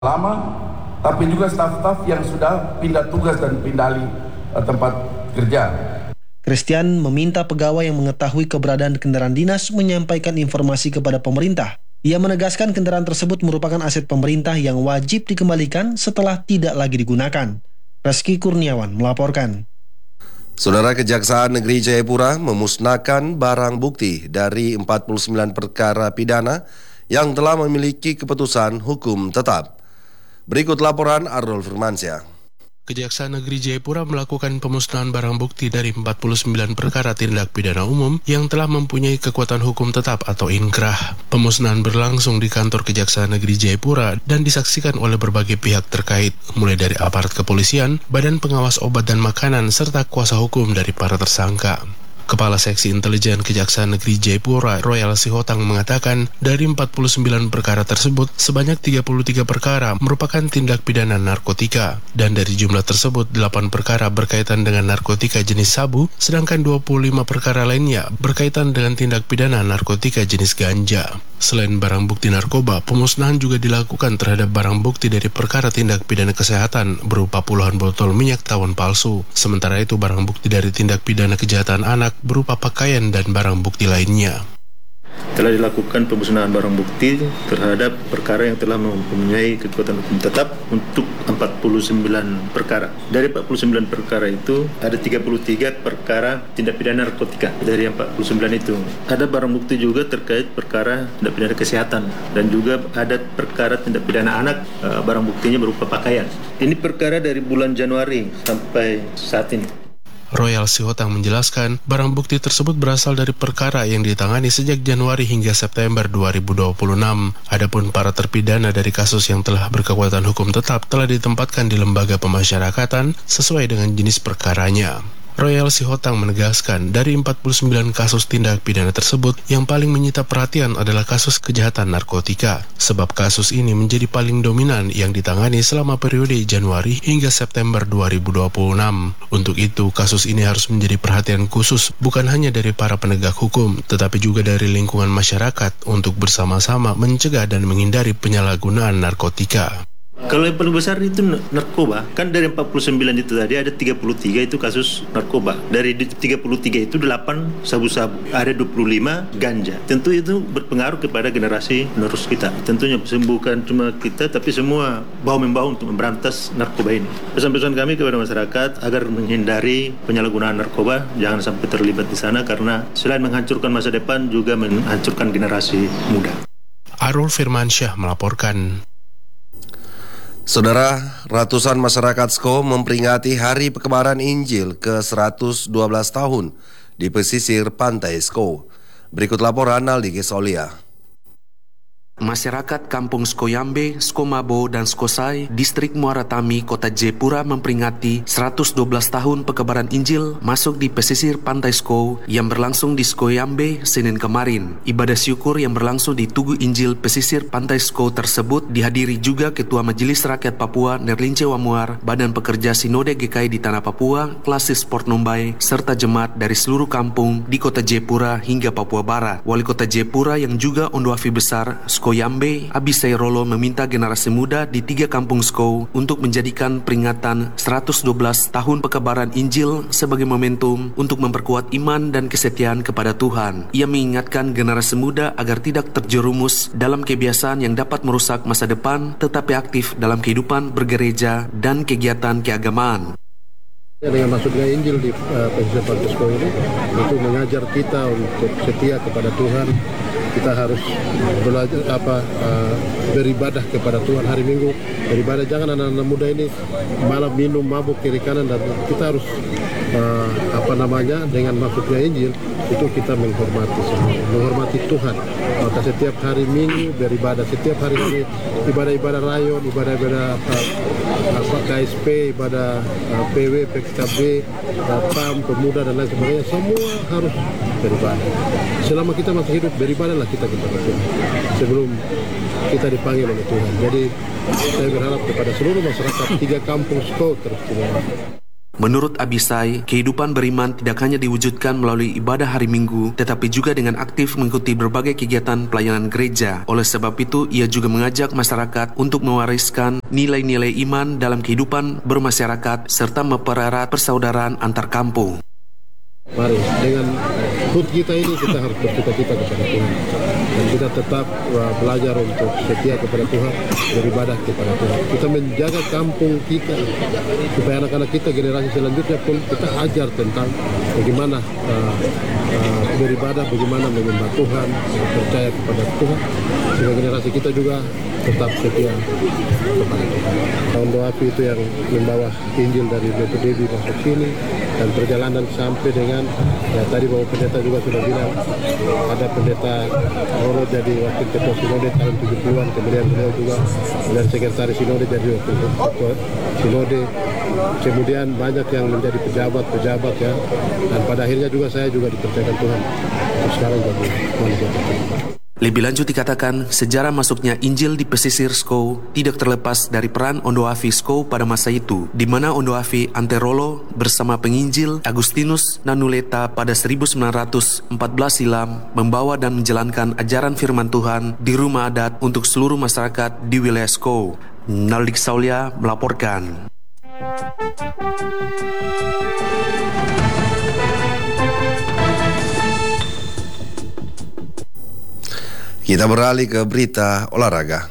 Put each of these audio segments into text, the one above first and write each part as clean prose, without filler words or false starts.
lama, tapi juga staf-staf yang sudah pindah tugas dan pindah alih tempat kerja. Christian meminta pegawai yang mengetahui keberadaan kendaraan dinas menyampaikan informasi kepada pemerintah. Ia menegaskan kendaraan tersebut merupakan aset pemerintah yang wajib dikembalikan setelah tidak lagi digunakan. Reski Kurniawan melaporkan. Saudara, Kejaksaan Negeri Jayapura memusnahkan barang bukti dari 49 perkara pidana yang telah memiliki keputusan hukum tetap. Berikut laporan Arnold Firmansyah. Kejaksaan Negeri Jayapura melakukan pemusnahan barang bukti dari 49 perkara tindak pidana umum yang telah mempunyai kekuatan hukum tetap atau inkrah. Pemusnahan berlangsung di kantor Kejaksaan Negeri Jayapura dan disaksikan oleh berbagai pihak terkait, mulai dari aparat kepolisian, Badan Pengawas Obat dan Makanan, serta kuasa hukum dari para tersangka. Kepala Seksi Intelijen Kejaksaan Negeri Jayapura, Royal Sihotang, mengatakan dari 49 perkara tersebut, sebanyak 33 perkara merupakan tindak pidana narkotika. Dan dari jumlah tersebut, 8 perkara berkaitan dengan narkotika jenis sabu, sedangkan 25 perkara lainnya berkaitan dengan tindak pidana narkotika jenis ganja. Selain barang bukti narkoba, pemusnahan juga dilakukan terhadap barang bukti dari perkara tindak pidana kesehatan berupa puluhan botol minyak tawon palsu. Sementara itu, barang bukti dari tindak pidana kejahatan anak berupa pakaian dan barang bukti lainnya. Telah dilakukan pemusnahan barang bukti terhadap perkara yang telah mempunyai kekuatan hukum tetap untuk 49 perkara. Dari 49 perkara itu, ada 33 perkara tindak pidana narkotika. Dari 49 itu, ada barang bukti juga terkait perkara tindak pidana kesehatan. Dan juga ada perkara tindak pidana anak, barang buktinya berupa pakaian. Ini perkara dari bulan Januari sampai saat ini. Royal Sihotang menjelaskan, barang bukti tersebut berasal dari perkara yang ditangani sejak Januari hingga September 2026. Adapun para terpidana dari kasus yang telah berkekuatan hukum tetap telah ditempatkan di lembaga pemasyarakatan sesuai dengan jenis perkaranya. Royal Sihotang menegaskan, dari 49 kasus tindak pidana tersebut, yang paling menyita perhatian adalah kasus kejahatan narkotika, sebab kasus ini menjadi paling dominan yang ditangani selama periode Januari hingga September 2026. Untuk itu, kasus ini harus menjadi perhatian khusus bukan hanya dari para penegak hukum, tetapi juga dari lingkungan masyarakat untuk bersama-sama mencegah dan menghindari penyalahgunaan narkotika. Kalau yang paling besar itu narkoba, kan dari 49 itu tadi ada 33 itu kasus narkoba. Dari 33 itu 8 sabu-sabu, ada 25 ganja. Tentu itu berpengaruh kepada generasi penerus kita. Tentunya bukan cuma kita, tapi semua bahu-membahu untuk memberantas narkoba ini. Pesan-pesan kami kepada masyarakat agar menghindari penyalahgunaan narkoba, jangan sampai terlibat di sana karena selain menghancurkan masa depan juga menghancurkan generasi muda. Arul Firmansyah melaporkan. Saudara, ratusan masyarakat Sko memperingati Hari Pekebaran Injil ke-112 tahun di pesisir pantai Sko. Berikut laporan Aldi Gesolia. Masyarakat Kampung Skoyambe, Skomabo, dan Skosai, Distrik Muara Tami, Kota Jayapura memperingati 112 tahun Pekebaran Injil masuk di pesisir Pantai Sko yang berlangsung di Skoyambe Senin kemarin. Ibadah syukur yang berlangsung di Tugu Injil pesisir Pantai Sko tersebut dihadiri juga Ketua Majelis Rakyat Papua Nerlince Wamuar, Badan Pekerja Sinode GKI di Tanah Papua, Klasis Port Numbai, serta jemaat dari seluruh kampung di Kota Jayapura hingga Papua Barat. Wali Kota Jayapura yang juga Ondoafi Besar Skoyambe, Abisai Rolo, meminta generasi muda di 3 kampung Sko untuk menjadikan peringatan 112 tahun Pekebaran Injil sebagai momentum untuk memperkuat iman dan kesetiaan kepada Tuhan. Ia mengingatkan generasi muda agar tidak terjerumus dalam kebiasaan yang dapat merusak masa depan, tetapi aktif dalam kehidupan bergereja dan kegiatan keagamaan. Dengan masuknya Injil di pesisir Pantai Sko ini untuk mengajar kita untuk setia kepada Tuhan. Kita harus belajar beribadah kepada Tuhan hari Minggu. Beribadah, jangan anak-anak muda ini malam minum mabuk kiri kanan, dan kita harus dengan masuknya Injil itu kita menghormati Tuhan. Maka setiap hari Minggu beribadah, setiap hari ini ibadah-ibadah rayon, ibadah-ibadah KSP, ibadah PW, PKB, PAM, pemuda dan lain sebagainya, semua harus beribadah. Selama kita masih hidup, beribadahlah kita kepada Tuhan sebelum kita dipanggil oleh Tuhan. Jadi saya berharap kepada seluruh masyarakat 3 kampung Sko terus Menurut Abisai, kehidupan beriman tidak hanya diwujudkan melalui ibadah hari Minggu, tetapi juga dengan aktif mengikuti berbagai kegiatan pelayanan gereja. Oleh sebab itu, ia juga mengajak masyarakat untuk mewariskan nilai-nilai iman dalam kehidupan bermasyarakat serta mempererat persaudaraan antar kampung. Mari, dengan hut kita ini kita harus bercita-cita kepada Tuhan. Dan kita tetap belajar untuk setia kepada Tuhan, beribadah kepada Tuhan. Kita menjaga kampung kita, supaya anak-anak kita, generasi selanjutnya pun kita ajar tentang bagaimana beribadah, bagaimana menyembah Tuhan, percaya kepada Tuhan. Sehingga generasi kita juga tetap setia kepada Tuhan. Tahun Doapi itu yang membawa Injil dari Beto Dewi masuk sini, dan perjalanan sampai dengan tadi Bapak Pendeta juga sudah bilang ada Pendeta Rolo jadi wakil ketua Sinode tahun 70-an, kemudian beliau juga dan sekretaris Sinode jadi wakil ketua Sinode, kemudian banyak yang menjadi pejabat ya, dan pada akhirnya juga saya juga dipercayakan Tuhan sekarang jadi wali kota. Lebih lanjut dikatakan, sejarah masuknya Injil di pesisir Skou tidak terlepas dari peran Ondoafi Skou pada masa itu, di mana Ondoafi Anterolo bersama penginjil Agustinus Nanuleta pada 1914 silam membawa dan menjalankan ajaran firman Tuhan di rumah adat untuk seluruh masyarakat di wilayah Skou. Naldik Saulia melaporkan. Kita beralih ke berita olahraga.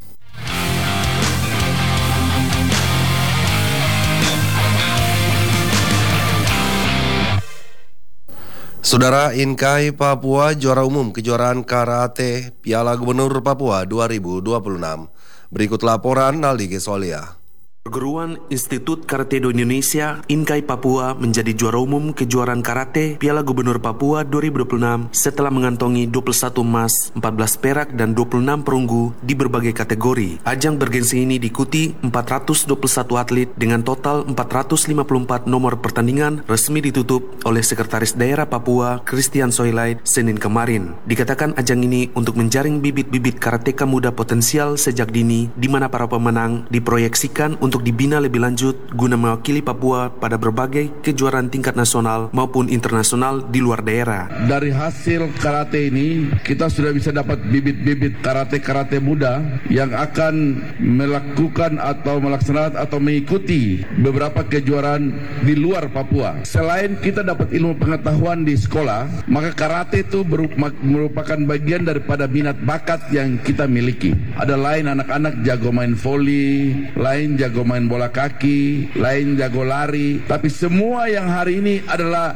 Saudara, Inkai Papua juara umum kejuaraan karate Piala Gubernur Papua 2026. Berikut laporan Naldi Gesolia. Perguruan Institut Karate Indonesia, Inkai Papua menjadi juara umum kejuaraan karate Piala Gubernur Papua 2026 setelah mengantongi 21 emas, 14 perak, dan 26 perunggu di berbagai kategori. Ajang bergensi ini diikuti 421 atlet dengan total 454 nomor pertandingan resmi ditutup oleh Sekretaris Daerah Papua, Christian Soilait, Senin kemarin. Dikatakan ajang ini untuk menjaring bibit-bibit karateka muda potensial sejak dini, di mana para pemenang diproyeksikan untuk dibina lebih lanjut guna mewakili Papua pada berbagai kejuaraan tingkat nasional maupun internasional di luar daerah. Dari hasil karate ini, kita sudah bisa dapat bibit-bibit karate-karate muda yang akan melakukan atau melaksanakan atau mengikuti beberapa kejuaraan di luar Papua. Selain kita dapat ilmu pengetahuan di sekolah, maka karate itu merupakan bagian daripada minat bakat yang kita miliki. Ada lain anak-anak jago main voli, lain jago main bola kaki, lain jago lari, tapi semua yang hari ini adalah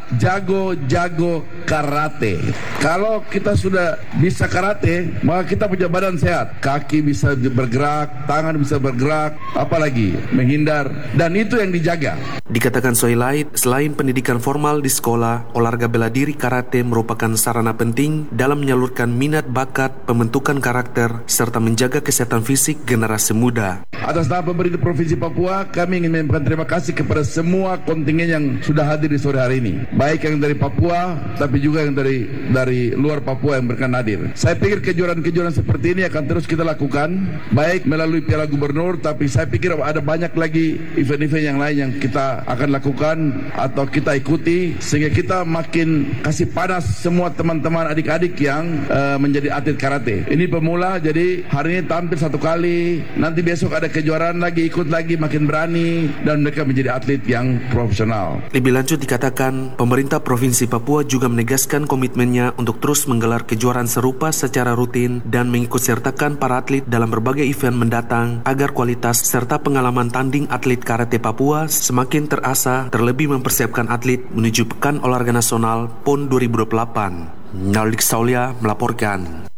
jago karate. Kalau kita sudah bisa karate, maka kita punya badan sehat, kaki bisa bergerak, tangan bisa bergerak, apalagi menghindar, dan itu yang dijaga. Dikatakan Soilait, selain pendidikan formal di sekolah, olahraga bela diri karate merupakan sarana penting dalam menyalurkan minat bakat, pembentukan karakter, serta menjaga kesehatan fisik generasi muda. Atas nama pemerintah Provinsi Papua, kami ingin menyampaikan terima kasih kepada semua kontingen yang sudah hadir di sore hari ini, baik yang dari Papua, tapi juga yang dari luar Papua yang berkenan hadir. Saya pikir kejuaraan-kejuaraan seperti ini akan terus kita lakukan, baik melalui Piala Gubernur, tapi saya pikir ada banyak lagi event-event yang lain yang kita akan lakukan atau kita ikuti, sehingga kita makin kasih panas semua teman-teman adik-adik yang menjadi atlet karate. Ini pemula, jadi hari ini tampil satu kali, nanti besok ada kejuaraan lagi, ikut lagi, makin berani, dan mereka menjadi atlet yang profesional. Lebih lanjut dikatakan, pemerintah Provinsi Papua juga menegaskan komitmennya untuk terus menggelar kejuaraan serupa secara rutin dan mengikut sertakan para atlet dalam berbagai event mendatang agar kualitas serta pengalaman tanding atlet karate Papua semakin terasa, terlebih mempersiapkan atlet menuju Pekan Olahraga Nasional PON 2028. Naldik Saulia melaporkan.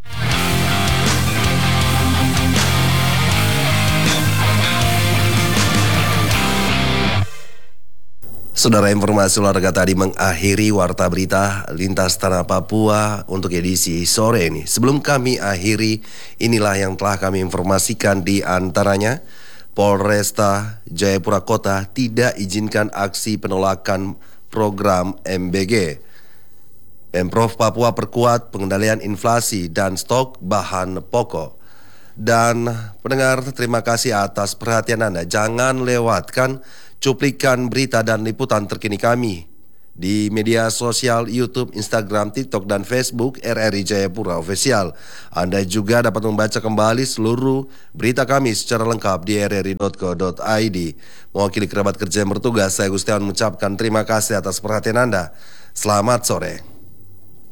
Saudara, informasi olahraga tadi mengakhiri Warta Berita Lintas Tanah Papua untuk edisi sore ini. Sebelum kami akhiri, inilah yang telah kami informasikan, di antaranya Polresta Jayapura Kota tidak izinkan aksi penolakan program MBG. Pemprov Papua perkuat pengendalian inflasi dan stok bahan pokok. Dan pendengar, terima kasih atas perhatian Anda. Jangan lewatkan cuplikan berita dan liputan terkini kami di media sosial YouTube, Instagram, TikTok, dan Facebook RRI Jayapura Official. Anda juga dapat membaca kembali seluruh berita kami secara lengkap di rri.co.id. Mewakili kerabat kerja yang bertugas, saya Gustiawan mengucapkan terima kasih atas perhatian Anda. Selamat sore.